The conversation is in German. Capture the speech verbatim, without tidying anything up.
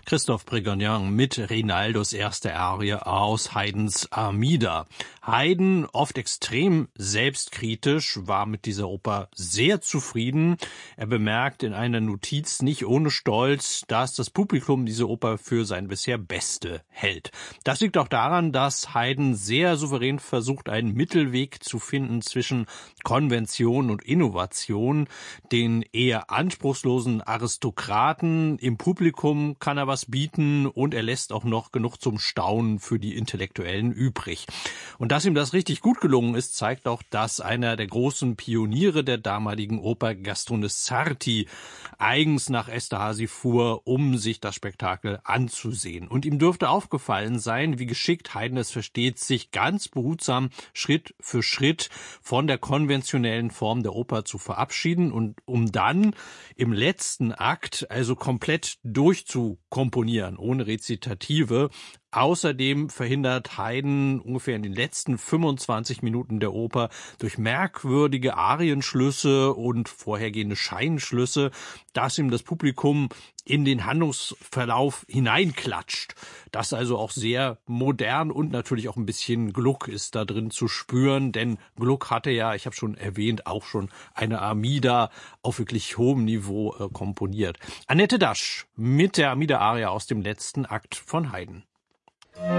Christoph Brigognian mit Rinaldos erste Arie aus Haydns Armida. Haydn, oft extrem selbstkritisch, war mit dieser Oper sehr zufrieden. Er bemerkt in einer Notiz nicht ohne Stolz, dass das Publikum diese Oper für sein bisher Beste hält. Das liegt auch daran, dass Haydn sehr souverän versucht, einen Mittelweg zu finden zwischen Konvention und Innovation. Den eher anspruchslosen Aristokraten im Publikum kann er was bieten und er lässt auch noch genug zum Staunen für die Intellektuellen übrig. Und dass ihm das richtig gut gelungen ist, zeigt auch, dass einer der großen Pioniere der damaligen Oper, Gaston Sarti, eigens nach Esterházy fuhr, um sich das Spektakel anzusehen. Und ihm dürfte aufgefallen sein, wie geschickt Haydn es versteht, sich ganz behutsam Schritt für Schritt von der konventionellen Form der Oper zu verabschieden und um dann im letzten Akt also komplett durchzukomponieren, ohne Rezitative. Außerdem verhindert Haydn ungefähr in den letzten fünfundzwanzig Minuten der Oper durch merkwürdige Arienschlüsse und vorhergehende Scheinschlüsse, dass ihm das Publikum in den Handlungsverlauf hineinklatscht. Das also auch sehr modern und natürlich auch ein bisschen Gluck ist da drin zu spüren, denn Gluck hatte ja, ich habe schon erwähnt, auch schon eine Armida auf wirklich hohem Niveau äh, komponiert. Annette Dasch mit der Armida-Arie aus dem letzten Akt von Haydn.